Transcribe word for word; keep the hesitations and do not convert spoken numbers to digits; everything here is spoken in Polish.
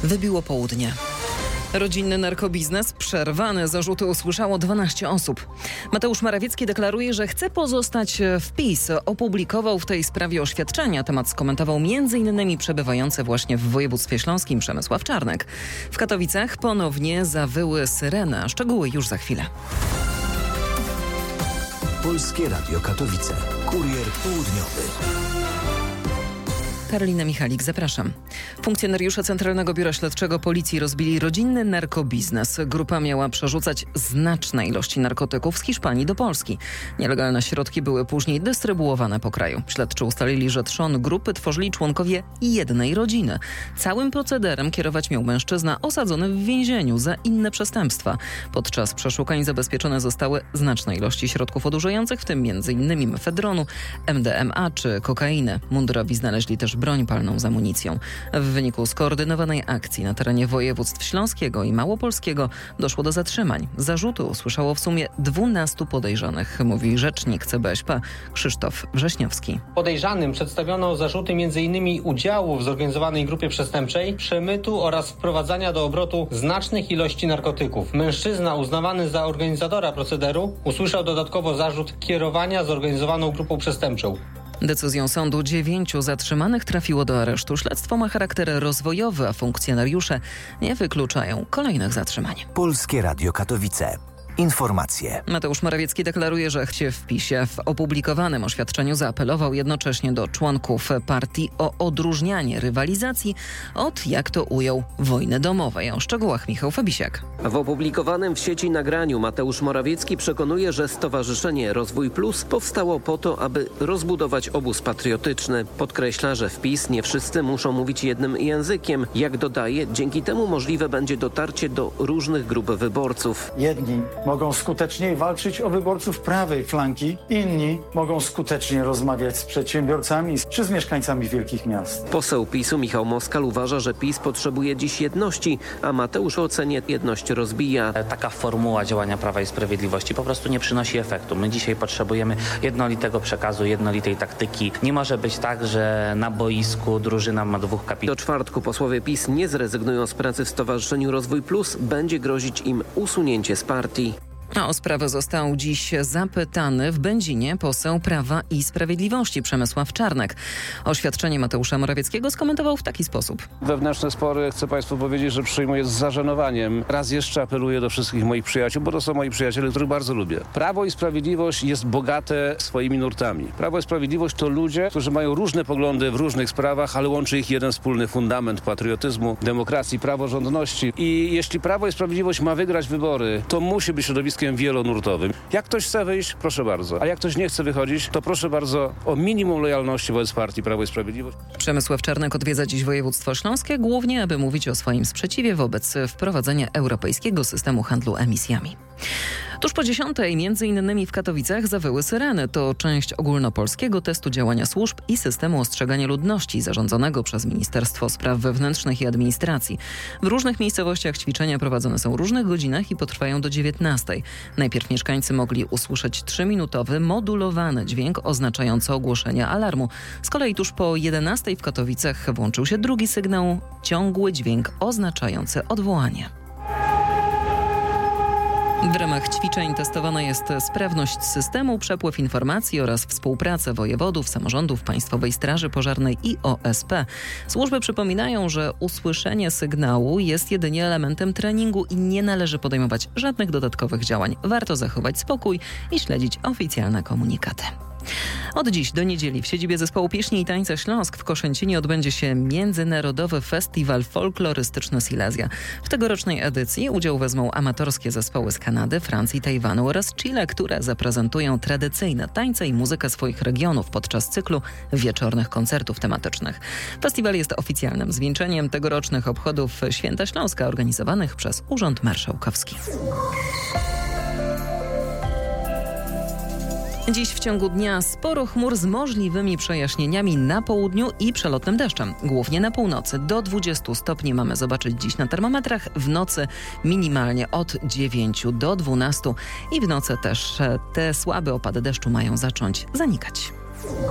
Wybiło południe. Rodzinny narkobiznes przerwany. Zarzuty usłyszało dwanaście osób. Mateusz Morawiecki deklaruje, że chce pozostać w PiS. Opublikował w tej sprawie oświadczenia. Temat skomentował między innymi przebywający właśnie w województwie śląskim Przemysław Czarnek. W Katowicach ponownie zawyły syreny. A szczegóły już za chwilę. Polskie Radio Katowice. Kurier południowy. Karolina Michalik, zapraszam. Funkcjonariusze Centralnego Biura Śledczego Policji rozbili rodzinny narkobiznes. Grupa miała przerzucać znaczne ilości narkotyków z Hiszpanii do Polski. Nielegalne środki były później dystrybuowane po kraju. Śledczy ustalili, że trzon grupy tworzyli członkowie jednej rodziny. Całym procederem kierować miał mężczyzna osadzony w więzieniu za inne przestępstwa. Podczas przeszukań zabezpieczone zostały znaczne ilości środków odurzających, w tym między innymi mefedronu, M D M A czy kokainy. Mundurowi znaleźli też broń palną z amunicją. W wyniku skoordynowanej akcji na terenie województw śląskiego i małopolskiego doszło do zatrzymań. Zarzuty usłyszało w sumie dwunastu podejrzanych, mówi rzecznik C B S P Krzysztof Wrześniowski. Podejrzanym przedstawiono zarzuty m.in. udziału w zorganizowanej grupie przestępczej, przemytu oraz wprowadzania do obrotu znacznych ilości narkotyków. Mężczyzna uznawany za organizatora procederu usłyszał dodatkowo zarzut kierowania zorganizowaną grupą przestępczą. Decyzją sądu dziewięciu zatrzymanych trafiło do aresztu. Śledztwo ma charakter rozwojowy, a funkcjonariusze nie wykluczają kolejnych zatrzymań. Polskie Radio Katowice. Informacje. Mateusz Morawiecki deklaruje, że chce w PiSie. W opublikowanym oświadczeniu zaapelował jednocześnie do członków partii o odróżnianie rywalizacji od, jak to ujął, wojny domowej. O szczegółach Michał Fabisiak. W opublikowanym w sieci nagraniu Mateusz Morawiecki przekonuje, że Stowarzyszenie Rozwój Plus powstało po to, aby rozbudować obóz patriotyczny. Podkreśla, że w PiS nie wszyscy muszą mówić jednym językiem. Jak dodaje, dzięki temu możliwe będzie dotarcie do różnych grup wyborców. Jedni mogą skuteczniej walczyć o wyborców prawej flanki, inni mogą skutecznie rozmawiać z przedsiębiorcami czy z mieszkańcami wielkich miast. Poseł PiSu Michał Moskal uważa, że PiS potrzebuje dziś jedności, a Mateusz ocenia jedność rozbija. Taka formuła działania Prawa i Sprawiedliwości po prostu nie przynosi efektu. My dzisiaj potrzebujemy jednolitego przekazu, jednolitej taktyki. Nie może być tak, że na boisku drużyna ma dwóch kapitanów. Do czwartku posłowie PiS nie zrezygnują z pracy w Stowarzyszeniu Rozwój Plus. Będzie grozić im usunięcie z partii. A o sprawę został dziś zapytany w Będzinie poseł Prawa i Sprawiedliwości Przemysław Czarnek. Oświadczenie Mateusza Morawieckiego skomentował w taki sposób. Wewnętrzne spory chcę Państwu powiedzieć, że przyjmuję z zażenowaniem. Raz jeszcze apeluję do wszystkich moich przyjaciół, bo to są moi przyjaciele, których bardzo lubię. Prawo i Sprawiedliwość jest bogate swoimi nurtami. Prawo i Sprawiedliwość to ludzie, którzy mają różne poglądy w różnych sprawach, ale łączy ich jeden wspólny fundament patriotyzmu, demokracji, praworządności. I jeśli Prawo i Sprawiedliwość ma wygrać wybory, to musi być środowiskiem wielonurtowym. Jak ktoś chce wyjść, proszę bardzo. A jak ktoś nie chce wychodzić, to proszę bardzo o minimum lojalności wobec partii Prawo i Sprawiedliwość. Przemysław Czarnek odwiedza dziś województwo śląskie, głównie aby mówić o swoim sprzeciwie wobec wprowadzenia europejskiego systemu handlu emisjami. Tuż po dziesiątej, między innymi w Katowicach, zawyły syreny. To część ogólnopolskiego testu działania służb i systemu ostrzegania ludności zarządzonego przez Ministerstwo Spraw Wewnętrznych i Administracji. W różnych miejscowościach ćwiczenia prowadzone są w różnych godzinach i potrwają do dziewiętnastej. Najpierw mieszkańcy mogli usłyszeć trzyminutowy, modulowany dźwięk oznaczający ogłoszenie alarmu. Z kolei tuż po jedenastej w Katowicach włączył się drugi sygnał, ciągły dźwięk oznaczający odwołanie. W ramach ćwiczeń testowana jest sprawność systemu, przepływ informacji oraz współpraca wojewodów, samorządów, Państwowej Straży Pożarnej i O S P. Służby przypominają, że usłyszenie sygnału jest jedynie elementem treningu i nie należy podejmować żadnych dodatkowych działań. Warto zachować spokój i śledzić oficjalne komunikaty. Od dziś do niedzieli w siedzibie Zespołu Pieśni i Tańca Śląsk w Koszęcinie odbędzie się Międzynarodowy Festiwal Folklorystyczny Silesia. W tegorocznej edycji udział wezmą amatorskie zespoły z Kanady, Francji, Tajwanu oraz Chile, które zaprezentują tradycyjne tańce i muzykę swoich regionów podczas cyklu wieczornych koncertów tematycznych. Festiwal jest oficjalnym zwieńczeniem tegorocznych obchodów Święta Śląska organizowanych przez Urząd Marszałkowski. Dziś w ciągu dnia sporo chmur z możliwymi przejaśnieniami na południu i przelotnym deszczem. Głównie na północy. Do dwudziestu stopni mamy zobaczyć dziś na termometrach. W nocy minimalnie od dziewięciu do dwunastu. I w nocy też te słabe opady deszczu mają zacząć zanikać.